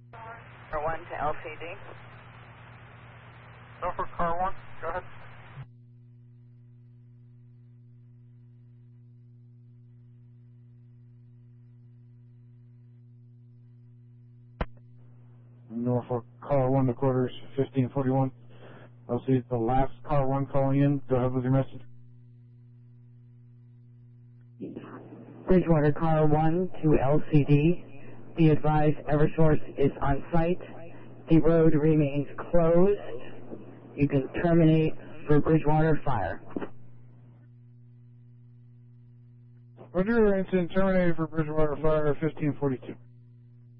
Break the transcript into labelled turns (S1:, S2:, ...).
S1: Car 1 to LCD.
S2: Norfolk Car 1, go ahead.
S3: Norfolk Car 1 to quarters 1541. I'll see the last Car 1 calling in. Go ahead with your message.
S1: Bridgewater Car 1 to LCD. Be advised Eversource is on site. The road remains closed. You can terminate for Bridgewater Fire.
S3: Roger, incident terminated for Bridgewater Fire 1542.